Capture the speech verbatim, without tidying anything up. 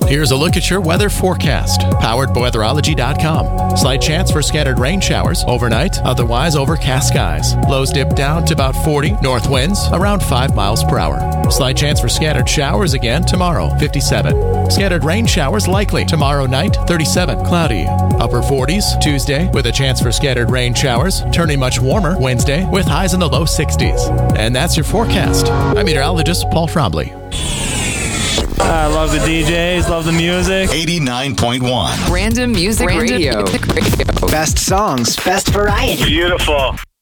Here's a look at your weather forecast, powered by weatherology dot com. Slight chance for scattered rain showers overnight, otherwise overcast skies. Lows dip down to about forty, north winds around five miles per hour. Slight chance for scattered showers again tomorrow, fifty-seven. Scattered rain showers likely tomorrow night, thirty-seven. Cloudy, upper forties Tuesday with a chance for scattered rain showers, turning much warmer Wednesday with highs in the low sixties. And that's your forecast. I'm meteorologist Paul Frombley. I love the D Js, love the music. eighty-nine point one. Random Music Random Radio. Music Radio. Best songs, best variety. Beautiful.